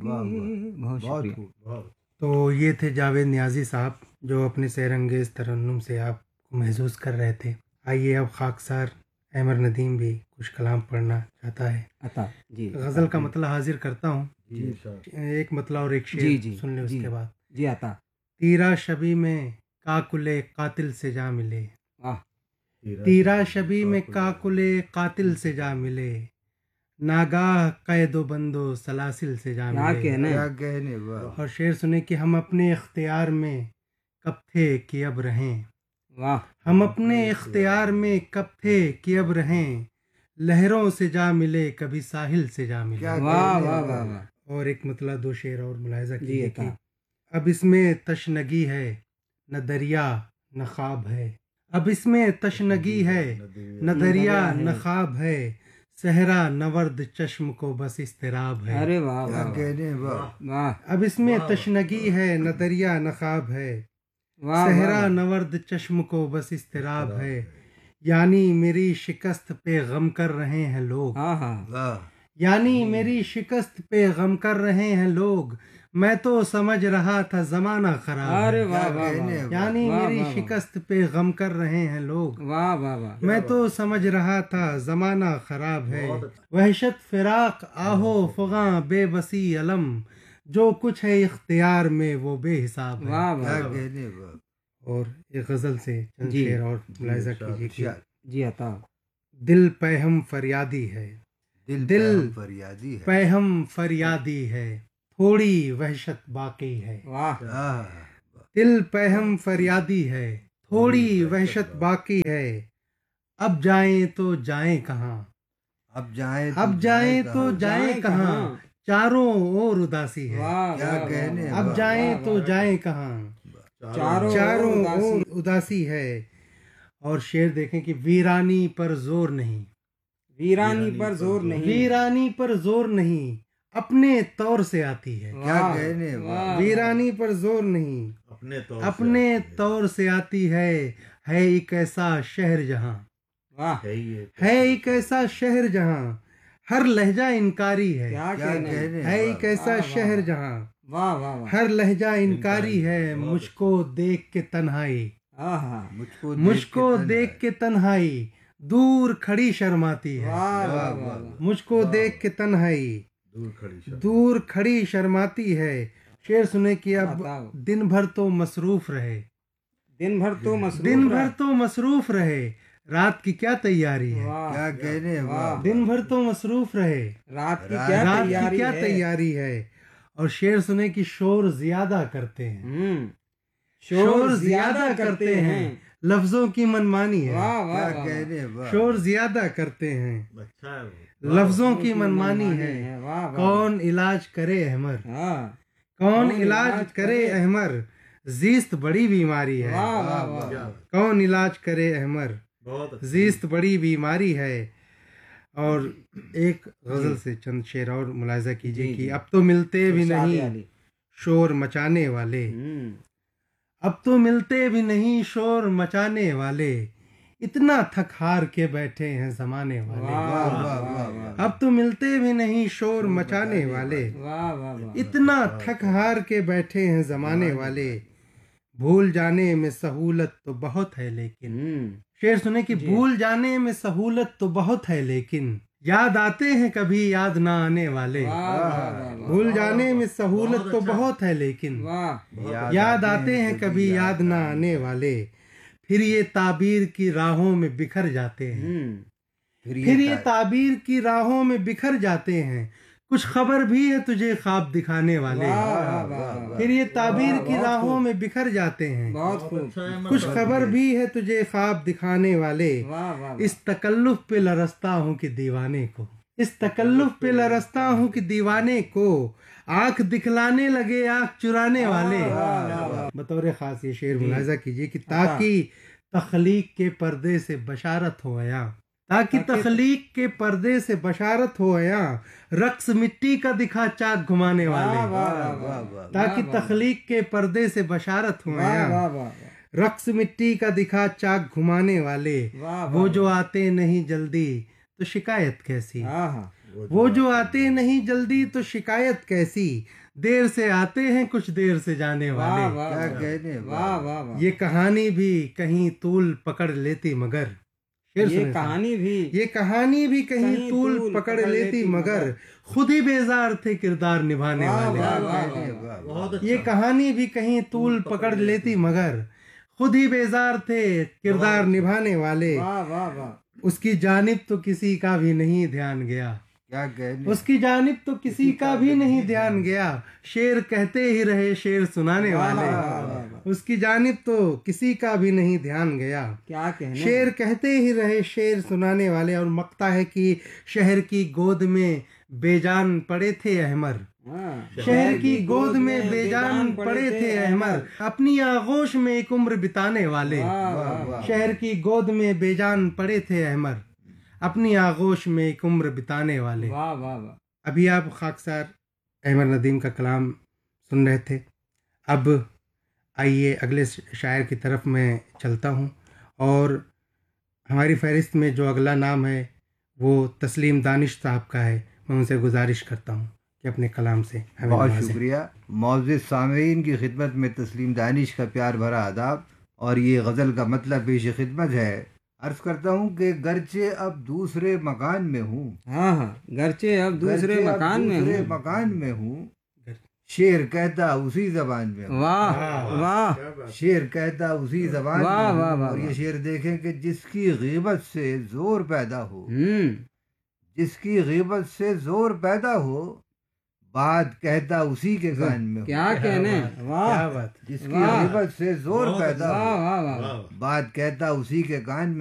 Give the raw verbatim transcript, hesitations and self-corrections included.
बहुत शुक्रिया। तो ये थे जावेद नियाजी साहब जो अपने सैरंगेज तरन्नुम से आपको महसूस कर रहे थे। आइए अब खाकसार अहमर नदीम भी कुछ कलाम पढ़ना चाहता है। अता जी गज़ल का मतलब हाजिर करता हूँ, एक मतलब और एक शेर जी जी सुन ले उसके बाद। जी आता। तीरा शबी में काकुले कातिल से जा मिले, वाह। तीरा शबी में काकुले कातिल से जा मिले, नागाह कैदो बंदो सलासिल से जा क्या मिले। कहने, क्या कहने, वाह। और शेर सुने कि हम अपने इख्तियार में कब थे कि अब रहें, वाह। हम अपने इख्तियार में कब थे कि अब रहें, लहरों से जा मिले कभी साहिल से जा मिले। क्या वाह कहने, वाह वाह। वाह वाह। और एक मतलब दो शेर और मुलाहिजा जी कीजिए अता। कि अब इसमें तशनगी है न दरिया न ख्वाब है, अब इसमें तशनगी है न दरिया न ख्वाब है, सहरा नवर्द चश्म को बस इस्तिराब है। अरे वाह क्या वाह कहने, वाह। वाह अब इसमें तशनगी है न दरिया न ख्वाब है, वाह सहरा वाह। नवर्द चश्म को बस इस्तिराब है, यानी मेरी शिकस्त पे गम कर रहे हैं लोग, हाँ हाँ वाह। यानी मेरी शिकस्त पे गम कर रहे हैं लोग, मैं तो समझ रहा था जमाना खराब अरे है। वाह क्या वाह कहने, वाह। यानी वाह, मेरी वाह, वाह। शिकस्त पे गम कर रहे हैं लोग, वाह वाह वाह। मैं तो समझ रहा था जमाना खराब है, वहशत फिराक आहो फगा बेबसी अलम, जो कुछ है इख्तियार में वो बेहिसाब है। वाह वाह क्या वाह। कहने, वाह। और एक गजल से चंद जी। शेर और मुलाहिजा कीजिए कि जी अता। दिल पैहम फरियादी है, दिल दिल पैहम फरियादी है, पैहम फरियादी है, थोड़ी वहशत बाकी है। वाह। आह, दिल पैहम फरियादी है, थोड़ी वहशत बाकी है, अब जाएं तो जाएं कहाँ, अब जाए अब जाएं तो जाएं कहाँ, चारों ओर उदासी है। वाह क्या वाह, कहने, वाह, अब वाह, जाएं वाह, तो वाह। जाएं कहाँ, चारों चारों ओर उदासी। ओर उदासी है। और शेर देखें कि वीरानी पर जोर नहीं, वीरानी पर जोर नहीं। वीरानी पर जोर नहीं, अपने तौर से आती है। क्या वाह, कहने, वाह, वाह। वीरानी पर जोर नहीं, अपने तौर अपने तौर से आती है, है एक ऐसा शहर जहाँ, वाह। है ही है। है एक ऐसा शहर जहाँ हर लहजा इनकारी है। क्या क्या कहने, कहने, है वाह। एक ऐसा वाह, वाह, शहर वाह। जहाँ वाह वाह वाह। हर लहजा इनकारी है, बहुत मुझको देख के तन्हाई, हाँ हाँ। मुझको मुझको तन्हाई। देख के तन्हाई, दूर खड़ी शर्माती है। वाह वाह वाह, वाह वाह। वाह। मुझको देख के तन्हाई, दूर खड़ी शर्म। दूर खड़ी शर्माती है। शेर सुने कि अब बताओ। दिन भर तो मसरूफ रहे, दिन भर तो मसरूफ दिन रहा। भर तो मसरूफ रहे, रात की क्या तैयारी है। वाह। क्या कहने, वाह। दिन भर तो मसरूफ रहे, रात की रात- क्या रात तैयारी की क्या है? तैयारी है। और शेर सुने कि शोर ज्यादा करते हैं, हम्म। शोर ज्यादा करते हैं, लफ्जों की मनमानी है। वाह वाह क्या वाह। कहने, वाह। शोर ज्यादा करते हैं, अच्छा है वो। लफ्जों की मनमानी है। वाह वाह। कौन इलाज करे अहमर, हाँ। कौन कौन इलाज इलाज करे करे? अहमर, जीस्त बड़ी बीमारी है। वाह वाह वाह, वाह। क्या कौन इलाज करे अहमर, बहुत अच्छा। जीस्त बड़ी बीमारी है। और एक गजल से चंद शेर और मुलाहिजा कीजिए जी, कि जी। अब तो मिलते भी शादी नहीं वाली। शोर मचाने वाले, हम्म। अब तो मिलते भी नहीं शोर मचाने वाले, इतना थक हार के बैठे हैं जमाने वाले। वाह वाह, वाह वाह, वाह वाह। वाह। अब तो मिलते भी नहीं शोर मचाने वाले, वाह वाह वाह। इतना थक हार के बैठे हैं जमाने वाले, भूल जाने में सहूलत तो बहुत है लेकिन। हम्म। शेर सुने कि जी। भूल जाने में सहूलत तो बहुत है लेकिन, याद आते हैं कभी याद ना आने वाले। वाह वाह वाह वाह। भूल जाने में सहूलत बहुत तो अच्छा। बहुत है लेकिन, वाह। याद आते हैं कभी याद ना आने वाले, फिर ये ताबीर की राहों में बिखर जाते हैं, हम्म। फिर ये ताबीर की राहों में बिखर जाते हैं, कुछ खबर भी है तुझे ख्वाब दिखाने वाले। वाह वाह वाह वाह। फिर ये ताबीर की बहुत राहों खूब। में बिखर जाते हैं, बहुत बहुत खूब। अच्छा है कुछ मतलब। खबर भी है तुझे ख्वाब दिखाने वाले, वाह वाह वाह। इस तकल्लुफ पे लरसता हूँ कि दीवाने को, इस तकल्लुफ पे लरसता हूँ कि दीवाने को, आंख दिखलाने लगे आंख चुराने वाले। वाह, वाह, वाह। बतौर खास ये शेर मुलाहिजा कीजिए कि ताकि तखलीक के पर्दे से बशारत हो आया, ताकि तखलीक के पर्दे से बशारत हो आया, रक्स मिट्टी का दिखा चाक घुमाने वाले। वाह वाह वाह वाह वाह। ताकि तखलीक के पर्दे से बशारत हो वाह आया, वाह वाह वाह। रक्स मिट्टी का दिखा चाक घुमाने वाले, वाह, वो वाह, जो आते नहीं जल्दी तो शिकायत कैसी, हाँ हाँ। वो जो आते नहीं जल्दी तो शिकायत कैसी, देर से आते हैं कुछ देर से जाने वाह वाले। वाह क्या वाह, कहने वाह वाह वाह। ये कहानी भी कहीं तूल पकड़ लेती मगर, शेर ये सुने साहब। कहानी भी ये कहानी भी कहीं कहीं तूल तूल पकड़ पकड़ लेती लेती मगर, मगर, खुद ही बेजार थे किरदार निभाने वाह, वाले। वाह, क्या वाह, कहने वाह, वाह, बहुत अच्छा। ये कहानी भी कहीं तूल पकड़ लेती मगर, खुद ही बेजार थे किरदार निभाने वाले। वाह वाह वाह। उसकी जानिब तो किसी का भी नहीं ध्यान गया, क्या कहने उसकी जानिब तो किसी का भी नहीं ध्यान गया। शेर कहते ही रहे शेर सुनाने वाह, वाले, वाह, वाह, वाह। उसकी जानिब तो किसी का भी नहीं ध्यान गया। क्या कहने। शेर कहते ही रहे शेर सुनाने वाले। और मक्ता है कि शहर की गोद में बेजान पड़े थे अहमर, हाँ। शहर की गोद में बेजान पड़े थे अहमर, अपनी आगोश में एक उम्र बिताने वाले। वाह वाह वाह। शहर की गोद में बेजान पड़े थे अहमर, अपनी आगोश में एक उम्र बिताने वाले। वाह वाह वाह। अभी आप खाकसार अहमद नदीम का कलाम सुन रहे थे। अब आइए अगले शायर की तरफ मैं चलता हूँ, और हमारी फहरिस्त में जो अगला नाम है वो तस्लीम दानिश साहब का है। मैं उनसे गुजारिश करता हूँ कि अपने कलाम से हमें बहुत नवाजें। शुक्रिया। मौजूद सामीन की खिदमत में तस्लीम दानिश का प्यार भरा आदाब, और ये गज़ल का मतलब पेश खिदमत है। अर्ज करता हूँ कि गरचे अब दूसरे मकान में हूँ, हाँ हाँ। गरचे अब दूसरे गरचे अब मकान में दूसरे हूँ। मकान में हूँ, शेर कहता उसी जबान में हूँ। वाह वाह। क्या बात। शेर कहता उसी जबान में वाह, हूँ। वाह, वाह, और ये वाह। शेर देखें कि जिसकी गीबत से जोर पैदा हो, हम्म। जिसकी गीबत से जोर पैदा हो, बात कहता उसी के कान में हूँ। क्या कहने। क्या वाह बात। जिसकी वाह। गीबत से जोर बहुत पैदा वाह हो, वाह वाह। वाह। बात कहता उसी के कान में